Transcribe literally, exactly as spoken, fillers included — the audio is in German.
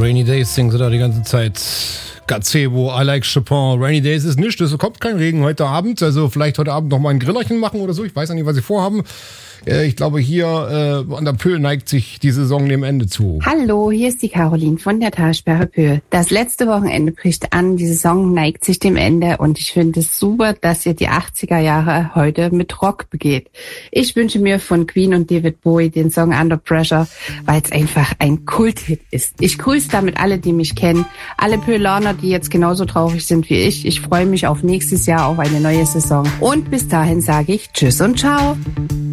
Rainy Days singen sie da die ganze Zeit. Gazebo, I like Chopin. Rainy Days ist nichts, es kommt kein Regen heute Abend. Also vielleicht heute Abend noch mal ein Grillerchen machen oder so. Ich weiß ja nicht, was sie vorhaben. Ich glaube, hier äh, an der Pöhl neigt sich die Saison dem Ende zu. Hallo, hier ist die Caroline von der Talsperre Pöhl. Das letzte Wochenende bricht an, die Saison neigt sich dem Ende und ich finde es super, dass ihr die achtziger Jahre heute mit Rock begeht. Ich wünsche mir von Queen und David Bowie den Song Under Pressure, weil es einfach ein Kulthit ist. Ich grüße damit alle, die mich kennen, alle Pöhlaner, die jetzt genauso traurig sind wie ich. Ich freue mich auf nächstes Jahr, auf eine neue Saison. Und bis dahin sage ich Tschüss und Ciao.